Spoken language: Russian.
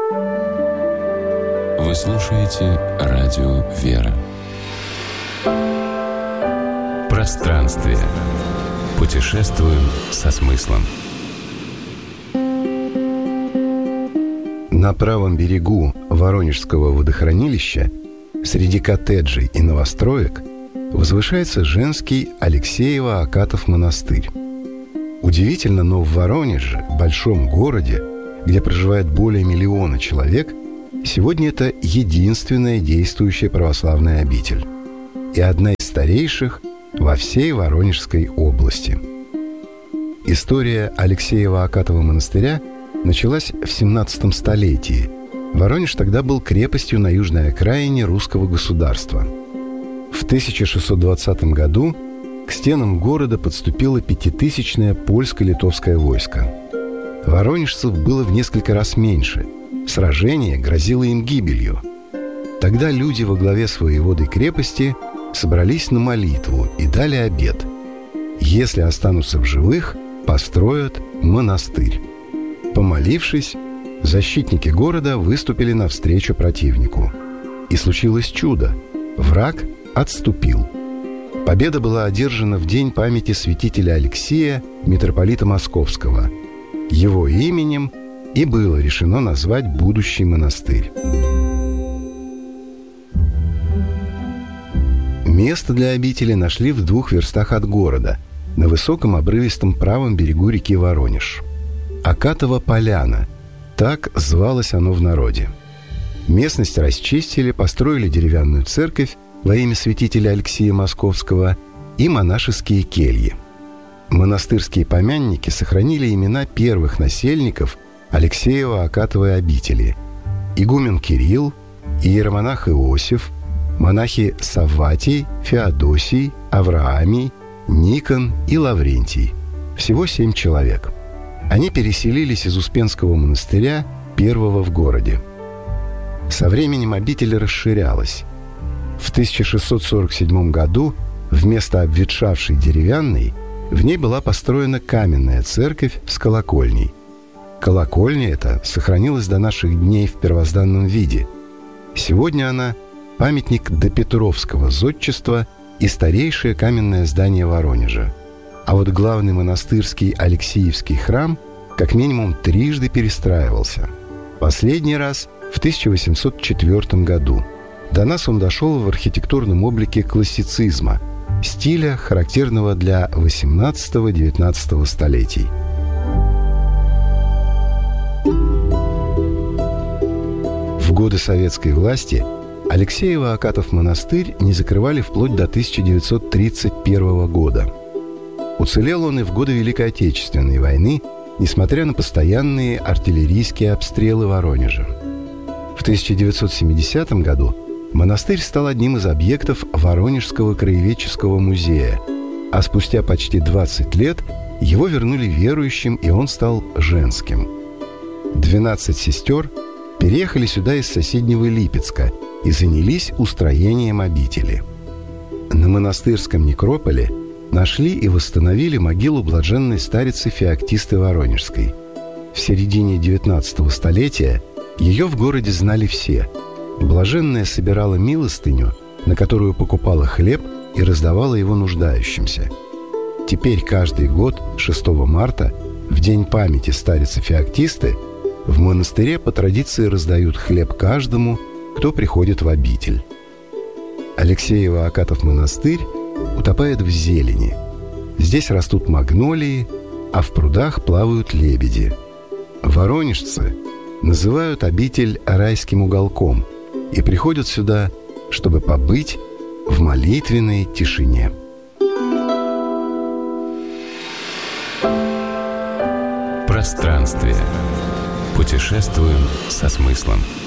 Вы слушаете радио «Вера». Пространствие. Путешествуем со смыслом. На правом берегу Воронежского водохранилища, среди коттеджей и новостроек, возвышается женский Алексеево-Акатов монастырь. Удивительно, но в Воронеже, большом городе, где проживает более 1 миллиона человек, сегодня это единственная действующая православная обитель и одна из старейших во всей Воронежской области. История Алексеева-Акатова монастыря началась в 17 столетии. Воронеж тогда был крепостью на южной окраине русского государства. В 1620 году к стенам города подступило 5000-е польско-литовское войско. Воронежцев было в несколько раз меньше. Сражение грозило им гибелью. Тогда люди во главе с воеводой крепости собрались на молитву и дали обет: если останутся в живых, построят монастырь. Помолившись, защитники города выступили навстречу противнику. И случилось чудо. Враг отступил. Победа была одержана в день памяти святителя Алексия, митрополита Московского. Его именем и было решено назвать будущий монастырь. Место для обители нашли в 2 верстах от города, на высоком обрывистом правом берегу реки Воронеж. Акатова поляна – так звалось оно в народе. Местность расчистили, построили деревянную церковь во имя святителя Алексия Московского и монашеские кельи. Монастырские помянники сохранили имена первых насельников Алексеево-Акатовой обители: игумен Кирилл, иеромонах Иосиф, монахи Савватий, Феодосий, Авраамий, Никон и Лаврентий. Всего 7 человек. Они переселились из Успенского монастыря, первого в городе. Со временем обитель расширялась. В 1647 году вместо обветшавшей деревянной в ней была построена каменная церковь с колокольней. Колокольня эта сохранилась до наших дней в первозданном виде. Сегодня она – памятник допетровского зодчества и старейшее каменное здание Воронежа. А вот главный монастырский Алексеевский храм как минимум 3 перестраивался. Последний раз в 1804 году. До нас он дошел в архитектурном облике классицизма, стиля, характерного для 18-19 столетий. В годы советской власти Алексеево-Акатов монастырь не закрывали вплоть до 1931 года. Уцелел он и в годы Великой Отечественной войны, несмотря на постоянные артиллерийские обстрелы Воронежа. В 1970 году монастырь стал одним из объектов Воронежского краеведческого музея, а спустя почти 20 лет его вернули верующим, и он стал женским. 12 сестер переехали сюда из соседнего Липецка и занялись устроением обители. На монастырском некрополе нашли и восстановили могилу блаженной старицы Феоктисты Воронежской. В середине XIX столетия ее в городе знали все. Блаженная собирала милостыню, на которую покупала хлеб и раздавала его нуждающимся. Теперь каждый год, 6 марта, в день памяти старицы Феоктисты, в монастыре по традиции раздают хлеб каждому, кто приходит в обитель. Алексеево-Акатов монастырь утопает в зелени. Здесь растут магнолии, а в прудах плавают лебеди. Воронежцы называют обитель райским уголком и приходят сюда, чтобы побыть в молитвенной тишине. Пространствие. Путешествуем со смыслом.